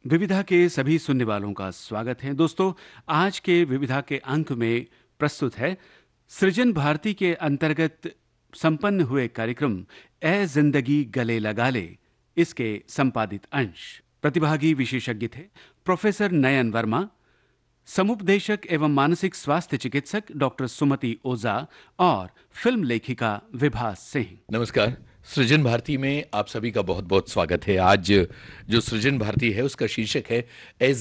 विविधा के सभी सुनने वालों का स्वागत है दोस्तों। आज के विविधा के अंक में प्रस्तुत है सृजन भारती के अंतर्गत संपन्न हुए कार्यक्रम ए जिंदगी गले लगा ले, इसके संपादित अंश। प्रतिभागी विशेषज्ञ थे प्रोफेसर नयन वर्मा, समुपदेशक एवं मानसिक स्वास्थ्य चिकित्सक डॉक्टर सुमति ओझा और फिल्म लेखिका विभा सिंह। नमस्कार। सृजन भारती में आप सभी का बहुत बहुत स्वागत है। आज जो सृजन भारती है उसका शीर्षक है ए